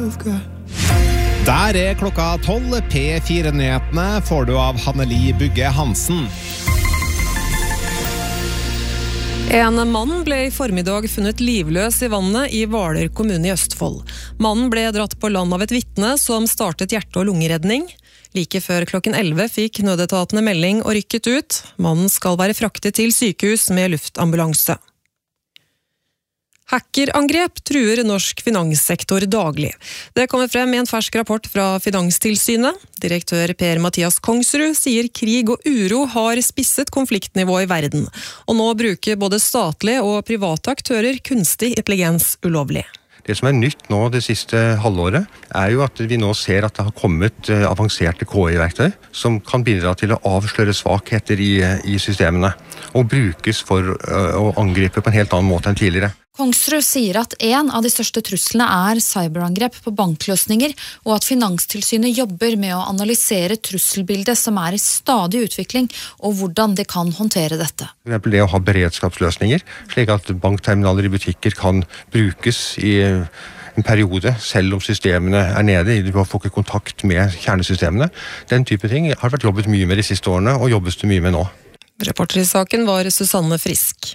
Der klokka 12. P4-nyhetene får du av Hanneli Bygge Hansen. En mann ble i formiddag funnet livløs i vannet i Hvaler kommune i Østfold. Mannen ble dratt på land av et vitne som startet hjerte- og lungeredning. Like før klokken 11 fikk nødetatene melding og rykket ut. Mannen skal være fraktet til sykehus med luftambulanse. Hackerangrep truer norsk finanssektor daglig. Det kommer frem i en fersk rapport fra Finanstilsynet. Direktør Per-Mathias Kongsrud sier krig og uro har spisset konfliktnivået i verden, og nå bruker både statlige og private aktører kunstig intelligens ulovlig. Det som nytt nå det siste halvåret, jo at vi nå ser at det har kommet avanserte KI-verktøy som kan bidra til å avsløre svakheter i systemene, og brukes for å angripe på en helt annen måte enn tidligere. Kongsrud sier at en av de største truslene cyberangrep på bankløsninger, og at Finanstilsynet jobber med å analysere trusselbildet som i stadig utvikling, og hvordan de kan håndtere dette. For eksempel det å ha beredskapsløsninger, slik at bankterminaler i butikker kan brukes i en periode, selv om systemene nede, du får ikke kontakt med kjernesystemene. Den type ting har vært jobbet mye med de siste årene, og jobbes det mye med nå. Reporter i saken var Susanne Frisk.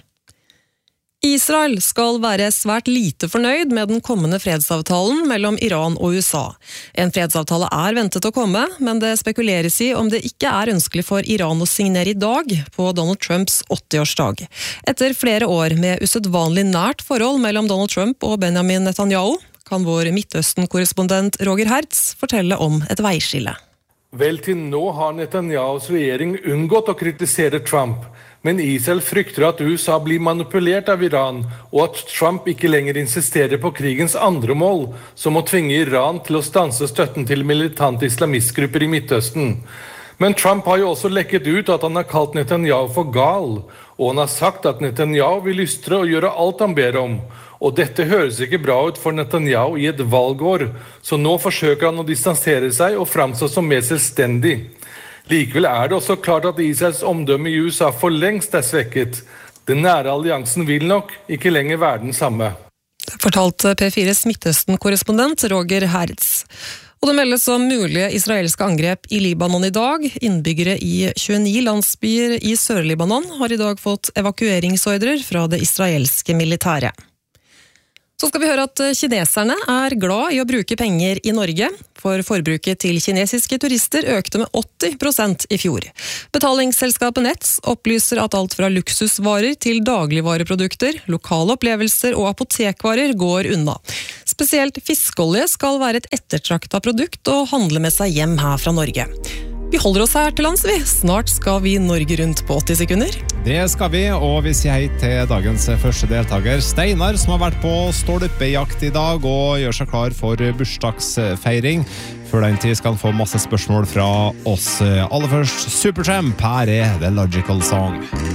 Israel skal være svært lite fornøyd med den kommende fredsavtalen mellom Iran og USA. En fredsavtale ventet å komme, men det spekuleres i om det ikke ønskelig for Iran å signere i dag på Donald Trumps 80-årsdag. Etter flere år med usedvanlig nært forhold mellom Donald Trump og Benjamin Netanyahu, kan vår Midtøsten-korrespondent Roger Hertz fortelle om et veiskille. Vel, til nå har Netanyahus regjering unngått å kritisere Trump, men Israel frykter at USA blir manipulert av Iran, og at Trump ikke lenger insisterer på krigens andre mål, som å tvinge Iran til å stanse støtten til militante islamistgrupper i Midtøsten. Men Trump har jo også lekket ut at han har kalt Netanyahu for gal, og han har sagt at Netanyahu vil lystre og gjøre alt han ber om. Og dette høres ikke bra ut for Netanyahu i et valgår, så nå forsøker han å distansere seg og framstå som mer selvstendig. Likevel det også klart at Israels omdømme i USA for lengst svekket. Den nære alliansen vil nok ikke lenger være den samme. Det fortalte P4s Midtøsten-korrespondent Roger Hertz. Og det meldes om mulige israelske angrep i Libanon i dag. Innbyggere i 29 landsbyer i Sør-Libanon har i dag fått evakueringsordrer fra det israelske militæret. Så skal vi høre at kineserne glad i å bruke penger i Norge, for forbruket til kinesiske turister økte med 80% i fjor. Betalingsselskapet Nets opplyser at alt fra luksusvarer til dagligvareprodukter, lokale opplevelser og apotekvarer går unna. Spesielt fiskeolje skal være et ettertraktet produkt å handle med seg hjem her fra Norge. Vi holder oss her til lands, vi. Snart skal vi Norge rundt på 80 sekunder. Det skal vi, og vi sier hei til dagens første deltaker, Steinar, som har vært på stolpejakt i dag og gjør seg klar for bursdagsfeiring. Før den tid skal han få masse spørsmål fra oss. Aller først, Supertramp, her The Logical Song.